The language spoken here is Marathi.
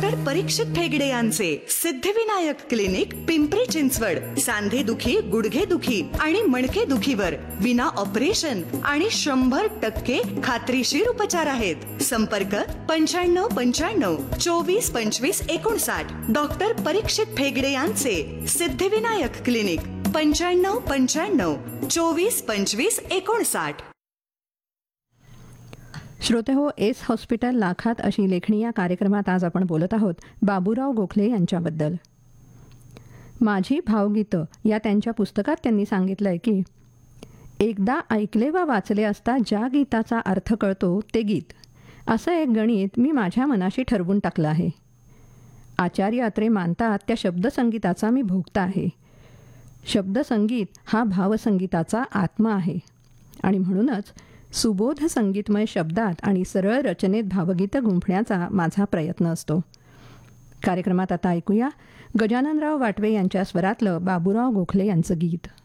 डॉक्टर परीक्षित ठेगडे यांचे सिद्धिविनायक क्लिनिक, पिंपरी चिंचवड. सांधे दुखी, गुडघे दुखी आणि मणके दुखीवर विना ऑपरेशन आणि 100% खात्रीशीर उपचार आहेत. संपर्क 9595 24 25 59. डॉक्टर परीक्षित ठेगडे यांचे सिद्धिविनायक क्लिनिक, 9595 24 25 59. श्रोते हो, एस हॉस्पिटल लाखात अशी लेखणी या कार्यक्रमात आज आपण बोलत आहोत बाबूराव गोखले यांच्याबद्दल. माझी भावगीतं या त्यांच्या पुस्तकात त्यांनी सांगितलंय की एकदा ऐकले वा वाचले असता ज्या गीताचा अर्थ कळतो ते गीत, असं एक गणित मी माझ्या मनाशी ठरवून टाकलं आहे. आचार्य अत्रे मानतात त्या शब्दसंगीताचा मी भोगता आहे. शब्दसंगीत हा भावसंगीताचा आत्मा आहे आणि म्हणूनच सुबोध संगीतमय शब्दात आणि सरळ रचनेत भावगीतं गुंफण्याचा माझा प्रयत्न असतो. कार्यक्रमात आता ऐकूया गजाननराव वाटवे यांच्या स्वरातलं बाबूराव गोखले यांचं गीत.